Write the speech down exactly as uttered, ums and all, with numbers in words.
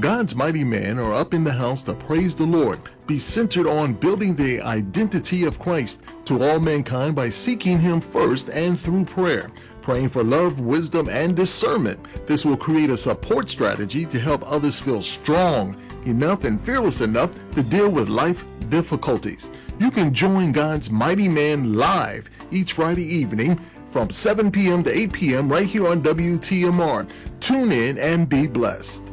God's mighty men are up in the house to praise the Lord, be centered on building the identity of Christ to all mankind by seeking Him first and through prayer, praying for love, wisdom, and discernment. This will create a support strategy to help others feel strong enough and fearless enough to deal with life difficulties. You can join God's Mighty Man live each Friday evening from seven p.m. to eight p.m. right here on W T M R. Tune in and be blessed.